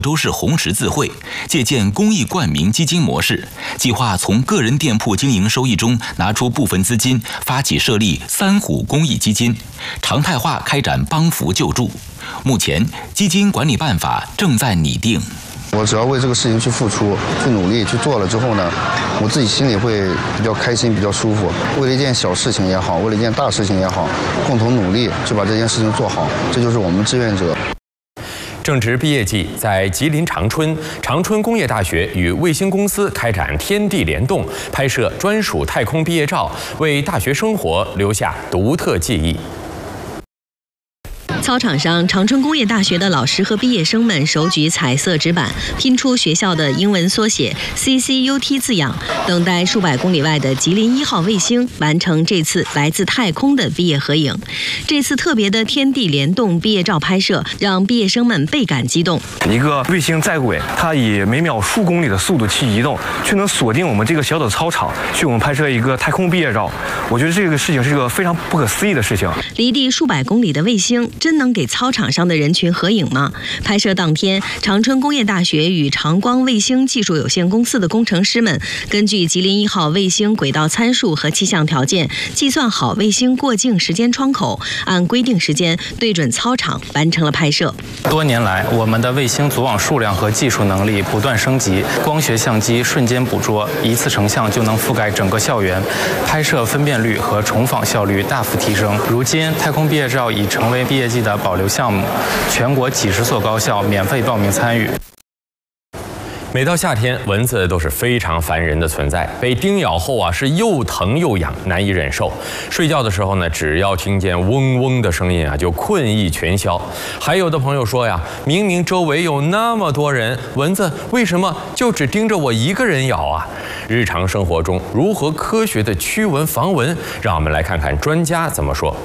州市红十字会借鉴公益冠名基金模式，计划从个人店铺经营收益中拿出部分资金，发起设立3虎公益基金，常态化开展帮扶救助。目前，基金管理办法正在拟定。 我只要为这个事情去付出、去努力、去做了之后呢，我自己心里会比较开心、比较舒服。为了一件小事情也好，为了一件大事情也好，共同努力去把这件事情做好，这就是我们志愿者。 正值毕业季，在吉林长春工业大学与卫星公司开展天地联动，拍摄专属太空毕业照，为大学生活留下独特记忆。 操场上，长春工业大学的老师和毕业生们手举彩色纸板，拼出学校的英文缩写 CCUT 字样，等待数百公里外的吉林1号卫星完成这次来自太空的毕业合影。这次特别的天地联动毕业照拍摄，让毕业生们倍感激动。 一个卫星在轨，它以每秒数公里的速度去移动，却能锁定我们这个小的操场，去我们拍摄一个太空毕业照。我觉得这个事情是一个非常不可思议的事情。 离地数百公里的卫星，真能给操场上的人群合影吗？拍摄当天，长春工业大学与长光卫星技术有限公司的工程师们，根据吉林1号卫星轨道参数和气象条件，计算好卫星过境时间窗口，按规定时间对准操场完成了拍摄。 多年来，我们的卫星组网数量和技术能力不断升级，光学相机瞬间捕捉，一次成像就能覆盖整个校园，拍摄分辨率和重访效率大幅提升。如今，太空毕业照已成为毕业季的保留项目，全国几十所高校免费报名参与。 每到夏天，蚊子都是非常烦人的存在，被叮咬后啊是又疼又痒，难以忍受。睡觉的时候呢，只要听见嗡嗡的声音啊，就困意全消。还有的朋友说呀，明明周围有那么多人，蚊子为什么就只盯着我一个人咬啊？日常生活中如何科学的驱蚊防蚊？让我们来看看专家怎么说。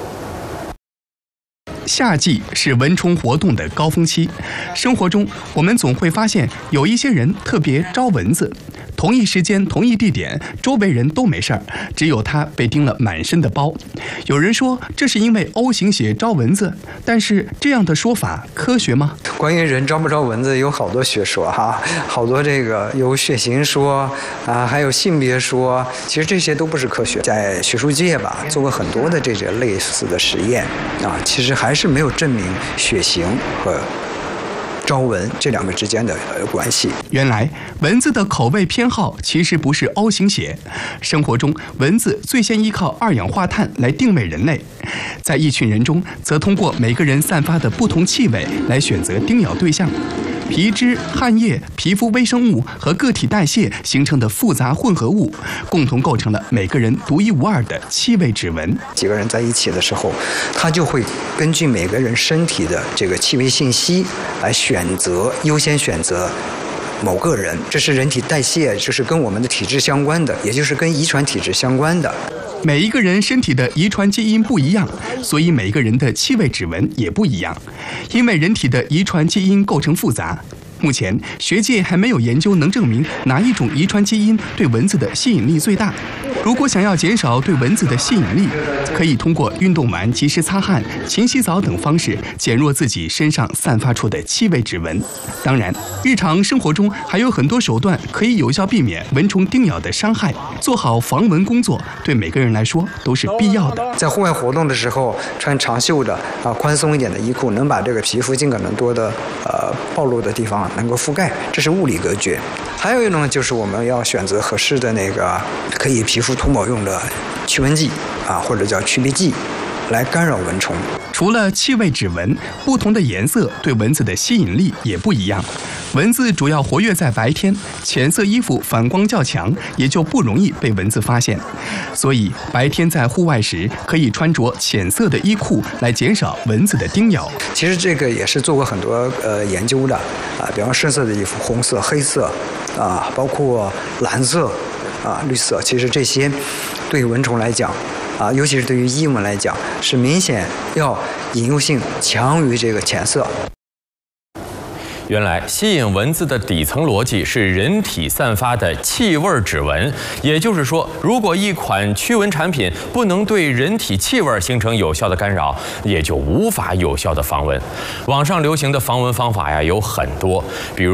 夏季是蚊虫活动的高峰期，生活中我们总会发现有一些人特别招蚊子。同一时间、同一地点，周围人都没事儿，只有他被叮了满身的包。有人说这是因为 O 型血招蚊子，但是这样的说法科学吗？ 关于人招不招蚊子有好多学说哈，好多这个有血型说啊，还有性别说，其实这些都不是科学。在学术界吧，做过很多的这些类似的实验啊，其实还是没有证明血型和招蚊这两个之间的关系。 原来蚊子的口味偏好其实不是 O 型血。生活中，蚊子最先依靠2氧化碳来定位人类，在一群人中，则通过每个人散发的不同气味来选择叮咬对象。皮脂、汗液、皮肤微生物和个体代谢形成的复杂混合物，共同构成了每个人独一无二的气味指纹。 几个人在一起的时候，他就会根据每个人身体的这个气味信息来优先选择某个人。这是人体代谢，就是跟我们的体质相关的，也就是跟遗传体质相关的。 每一个人身体的遗传基因不一样，所以每个人的气味指纹也不一样。因为人体的遗传基因构成复杂，目前学界还没有研究能证明哪一种遗传基因对蚊子的吸引力最大。如果想要减少对蚊子的吸引力，可以通过运动完及时擦汗、勤洗澡等方式减弱自己身上散发出的气味指纹。当然，日常生活中还有很多手段可以有效避免蚊虫叮咬的伤害。做好防蚊工作，对每个人来说都是必要的。 在户外活动的时候，穿长袖的宽松一点的衣裤，能把这个皮肤尽可能多的暴露的地方能够覆盖，这是物理隔绝。还有一种就是我们要选择合适的那个可以皮肤涂抹用的驱蚊剂或者叫驱避剂，来干扰蚊虫。 除了气味指纹，不同的颜色对蚊子的吸引力也不一样。蚊子主要活跃在白天，浅色衣服反光较强，也就不容易被蚊子发现。所以白天在户外时，可以穿着浅色的衣裤来减少蚊子的叮咬。 其实这个也是做过很多研究的比方深色的衣服、红色、黑色包括蓝色绿色，其实这些对蚊虫来讲尤其是对于伊蚊来讲，是明显要引诱性强于这个浅色。 原来吸引蚊子的底层逻辑是人体散发的气味指纹，也就是说，如果一款驱蚊产品不能对人体气味形成有效的干扰，也就无法有效的防蚊。网上流行的防蚊方法呀有很多，比如